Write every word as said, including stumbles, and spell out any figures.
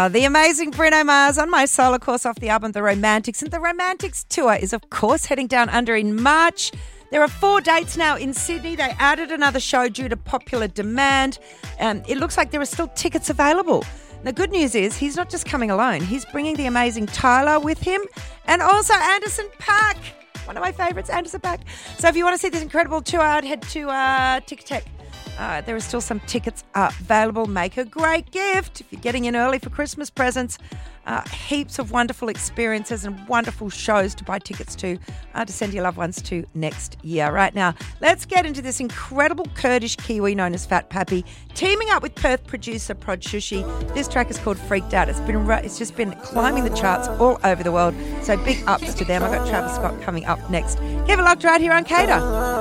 Oh, the amazing Bruno Mars on my solo course off the album The Romantics. And the Romantics tour is, of course, heading down under in March. There are four dates now in Sydney. They added another show due to popular demand. Um, it looks like there are still tickets available. The good news is he's not just coming alone. He's bringing the amazing Tyler with him and also Anderson .Paak. One of my favourites, Anderson .Paak. So if you want to see this incredible tour, I'd head to uh, TikTok. Uh, there are still some tickets uh, available. Make a great gift if you're getting in early for Christmas presents. Uh, heaps of wonderful experiences and wonderful shows to buy tickets to, uh, to send your loved ones to next year. Right now, let's get into this incredible Kurdish Kiwi known as Fat Pappy, teaming up with Perth producer Prod Shushi. This track is called Freaked Out. It's been it's just been climbing the charts all over the world. So big ups to them. I've got Travis Scott coming up next. Keep it locked right here on Cater.